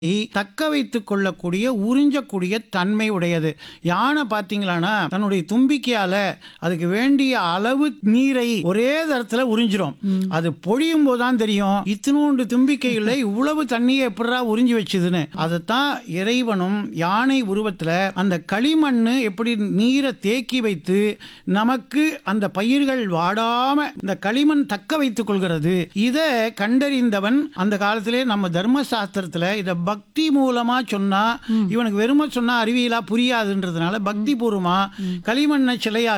தக்க வைத்துக் கொள்ளக்கூடிய உறிஞ்சக்கூடிய தன்மை உடையது. யானை பார்த்தீங்களான்னா தன்னுடைய தும்பிக்கையால அதுக்கு வேண்டிய அளவு நீரை ஒரே தரத்துல உறிஞ்சிரும். அது பொழியும் போதுதான் தெரியும் இத்தினோண்டு தும்பிக்கையில் இவ்வளவு தண்ணியை எப்படா உறிஞ்சி வச்சுதுன்னு. அதைத்தான் இறைவனும் யானை உருவத்துல அந்த களிமண்ணு எப்படி நீரை தேக்கி வைத்து நமக்கு அந்த பயிர்கள் வாடாம இந்த களிமண் தக்க வைத்துக் கொள்கிறது. இதை கண்டறிந்தவன் அந்த காலத்திலே நம்ம தர்ம சாஸ்திரத்துல இதை பக்தி மூலமா சொன்னா இவனுக்கு வெறுமை சொன்னா அறிவியலா புரியாதுன்றதுனால பக்தி பூர்வமா களிமண்ணை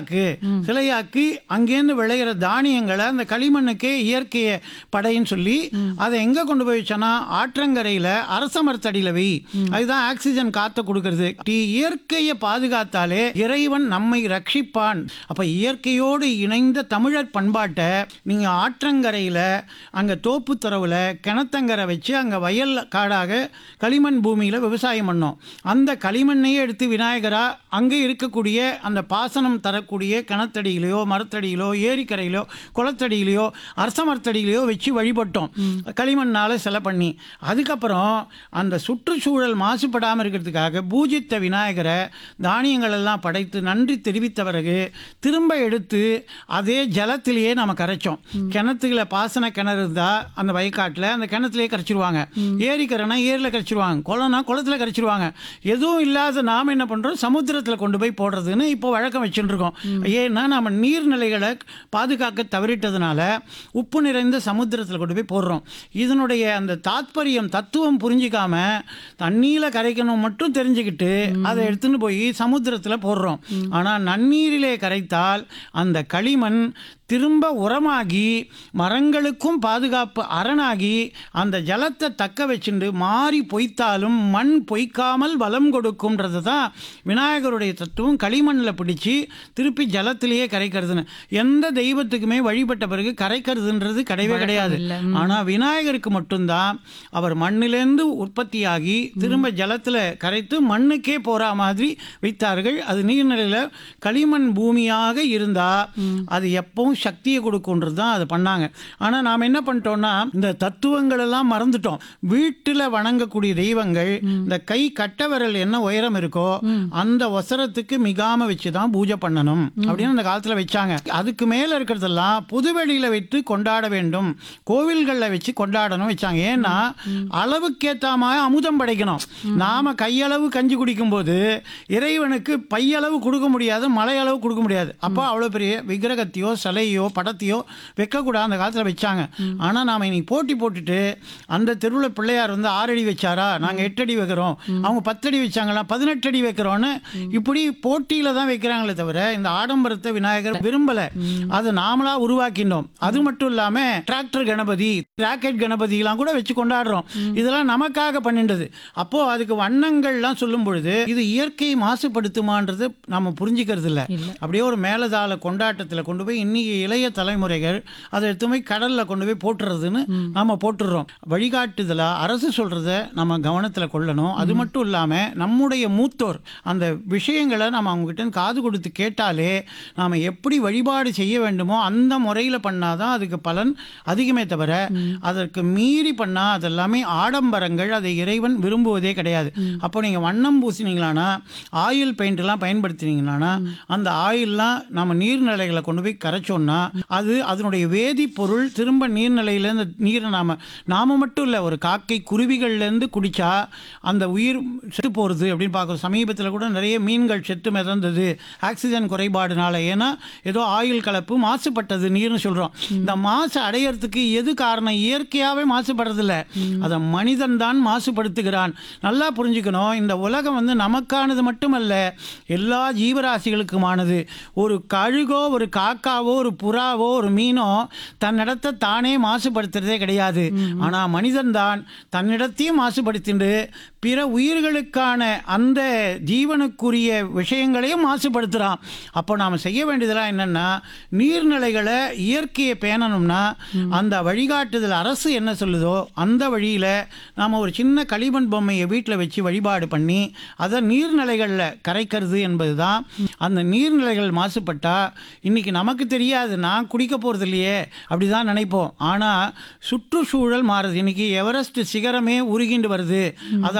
சிலையாக்கி அங்கேருந்து விளையிற தானியங்களை அந்த களிமண்ணுக்கே இயற்கைய படைன்னு சொல்லி அதை எங்க கொண்டு போய் வச்சானா ஆற்றங்கரையில அரச மரத்தடியில வை. அதுதான் ஆக்சிஜன் காத்த கொடுக்கிறது. இயற்கையை பாதுகாத்தாலே இறைவன் நம்மை ரட்சிப்பான். அப்ப இயற்கையோடு இணைந்த தமிழர் பண்பாட்டை நீங்க ஆற்றங்கரையில அங்க தோப்பு துறவுல கிணத்தங்கரை வச்சு அங்க வயல் காடாக களிமண் பூமியில விவசாயம் பண்ணோம். அந்த களிமண்ணையே எடுத்து விநாயகரா அங்கே இருக்கக்கூடிய அந்த பாசனம் தரக்கூடிய கிணத்தடியிலையோ மரத்தடியிலோ ஏரிக்கரையிலோ குளத்தடியிலையோ அரச மரத்தடியிலையோ வச்சு வழிபட்டோம் களிமண்ணால சிலை பண்ணி. அதுக்கப்புறம் அந்த சுற்றுச்சூழல் மாசுபடாமல் இருக்கிறதுக்காக பூஜித்த விநாயகரை தானியங்கள் எல்லாம் படைத்து நன்றி தெரிவித்த பிறகு திரும்ப எடுத்து அதே ஜலத்திலேயே நம்ம கரைச்சோம். கிணத்துகளை பாசன கிணறு இருந்தா அந்த வயக்காட்டில் அந்த கிணத்துலேயே கரைச்சிருவாங்க. ஏரிக்கரைனா ஏரியில் கரைச்சிருவாங்க. குளம்னா குளத்தில் கரைச்சிருவாங்க. எதுவும் இல்லாத நாம் என்ன பண்ணுறோம் சமுத்திரத்தில் கொண்டு போய் போடுறதுன்னு இப்போ வழக்கம் வச்சுட்டு இருக்கோம். ஏன்னா நம்ம நீர்நிலைகளை பாதுகாக்க தவறிட்டதுனால உப்பு நிறைந்த சமுத்திரத்தில் கொண்டு போய் போடுறோம். இதனுடைய அந்த தாத்பரியம் தத்துவம் புரிஞ்சிக்காம தண்ணீரில் கரைக்கணும் மட்டும் தெரிஞ்சுக்கிட்டு அதை எடுத்துன்னு போய் சமுத்திரத்தில் போடுறோம். ஆனால் நன்னீரிலே கரைத்தால் அந்த களிமண் திரும்ப உரமாகி மரங்களுக்கும் பாதுகாப்பு அரணாகி அந்த ஜலத்தை தக்க வச்சுண்டு மாறி பொய்த்தாலும் மண் பொய்க்காமல் வளம் கொடுக்கும்ன்றது தான் விநாயகருடைய தத்துவம். களிமண்ணில் பிடிச்சி திருப்பி ஜலத்திலேயே கரைக்கிறதுன்னு எந்த தெய்வத்துக்குமே வழிபட்ட பிறகு கரைக்கிறதுன்றது கிடையவே கிடையாது. ஆனால் விநாயகருக்கு மட்டும்தான் அவர் மண்ணிலேருந்து உற்பத்தியாகி திரும்ப ஜலத்தில் கரைத்து மண்ணுக்கே போகிற மாதிரி வைத்தார்கள். அது நீர்நிலையில் களிமண் பூமியாக இருந்தால் அது எப்பவும் சக்தியை கொடுக்குன்றது தான் அது பண்ணாங்க. ஆனால் நாம் என்ன பண்ணிட்டோம்னா இந்த தத்துவங்கள் எல்லாம் மறந்துட்டோம். வீட்டில் வணங்கக்கூடிய தெய்வங்கள் இந்த கை கட்ட விரல் என்ன உயரம் இருக்கோ அந்த ஒசரத்துக்கு மிகாம வச்சு தான் பூஜை பண்ணணும் அப்படின்னு அந்த காலத்தில் வச்சாங்க. அதுக்கு மேலே இருக்கிறதெல்லாம் பொதுவெளியில் வைத்து கொண்டாட வேண்டும், கோவில்களில் வச்சு கொண்டாடணும் வச்சாங்க. ஏன்னா அளவுக்கேற்ற மாதிரி அமுதம் படைக்கணும். நாம கையளவு கஞ்சி குடிக்கும் போது இறைவனுக்கு பையளவு கொடுக்க முடியாது, மலையளவு கொடுக்க முடியாது. அப்போ அவ்வளோ பெரிய விக்கிரகத்தையோ சிலையோ படத்தையோ வைக்கக்கூடாது அந்த காலத்தில் வச்சாங்க. ஆனால் நாம் இன்னைக்கு போட்டி போட்டுட்டு அந்த தெருவில் பிள்ளையார் வந்து 6 அடி வச்சாரா நாங்கள் 8 அடி வைக்கிறோம், அவங்க 10 அடி வச்சாங்களா 18 அடி வைக்கிறோன்னு இப்படி போட்டியில் தான் வைக்கிறாங்களே தவிர இந்த ஆடம்பரத்தை விநாயகர் விரும்பலை. அதை நாமளா உருவாக்கினோம். அது மட்டும் இல்லாமல் டிராக்டர் கணபதி ராக்கெட் கணபதிலாம் கூட வச்சு கொண்டாடுறோம். இதெல்லாம் நமக்காக பண்ணின்றது. அப்போது அதுக்கு வண்ணங்கள்லாம் சொல்லும் பொழுது இது இயற்கையை மாசுபடுத்துமான்றது நம்ம புரிஞ்சுக்கிறது இல்லை. அப்படியே ஒரு மேலதாள கொண்டாட்டத்தில் கொண்டு போய் இன்னைக்கு இளைய தலைமுறைகள் அதை எடுத்து போய் கடலில் கொண்டு போய் போட்டுறதுன்னு நம்ம போட்டுடுறோம். வழிகாட்டுதலாக அரசு சொல்கிறத நம்ம கவனத்தில் கொள்ளணும். அது மட்டும் இல்லாமல் நம்முடைய மூத்தோர் அந்த விஷயங்களை நம்ம அவங்ககிட்ட காது கொடுத்து கேட்டாலே நாம் எப்படி வழிபாடு செய்ய வேண்டுமோ அந்த முறையில் பண்ணாதான் அதுக்கு பலன் அதிகமே தவிர அதற்கு மீறி பண்ணால் அதெல்லாமே ஆடம்பரங்கள். அதை இறைவன் விரும்புவதே கிடையாது. அப்போ நீங்கள் வண்ணம் பூசினீங்களானா ஆயில் பெயிண்ட்லாம் பயன்படுத்தினீங்களானா அந்த ஆயில்லாம் நம்ம நீர்நிலைகளை கொண்டு போய் கரைச்சோம்னா அது அதனுடைய வேதிப்பொருள் திரும்ப நீர்நிலையிலேருந்து நீரை நாம மட்டும் இல்லை ஒரு காக்கை குருவிகள்லேருந்து குடித்தா அந்த உயிர் செத்து போகிறது அப்படின்னு பார்க்குறோம். சமீபத்தில் கூட நிறைய மீன்கள் செத்து மிதந்தது ஆக்சிஜன் குறைபாடுனால. ஏன்னா ஏதோ ஆயில் கலப்பு மாசுபட்டது நீர்னு சொல்கிறோம். இந்த மாசு அடையிறதுக்கு எது காரணம்? இயற்கையாகவே மாசுபடுறதில்ல, அதை மனிதன் தான் மாசுபடுத்துகிறான். நல்லா புரிஞ்சுக்கணும். இந்த உலகம் வந்து நமக்கானது மட்டுமல்ல, எல்லா ஜீவராசிகளுக்குமானது. ஒரு கழுகோ ஒரு காக்காவோ ஒரு புறாவோ ஒரு மீனோ தன்னிடத்தை தானே மாசுபடுத்துறதே கிடையாது. ஆனால் மனிதன் தான் தன்னிடத்தையும் மாசுபடுத்திண்டு பிற உயிர்களுக்கான அந்த ஜீவனுக்குரிய விஷயங்களையும் மாசுபடுத்துகிறான். அப்போ நாம் செய்ய வேண்டியதெல்லாம் என்னென்னா நீர்நிலைகளை இயற்கையை பேணணும்னா அந்த வழிகாட்டுதல் அரசு என்ன சொல்லுதோ அந்த வழியில் நாம் ஒரு சின்ன களிமண் பொம்மையை வீட்டில் வச்சு வழிபாடு பண்ணி அதை நீர்நிலைகளில் கரைக்கிறது என்பது தான். அந்த நீர்நிலைகள் மாசுபட்டால் இன்றைக்கி நமக்கு தெரியாது, நான் குடிக்க போகிறது இல்லையே அப்படி தான் நினைப்போம். ஆனால் சுற்றுச்சூழல் மாறுது. இன்றைக்கி எவரெஸ்ட் சிகரமே உருகிண்டு வருது. அதை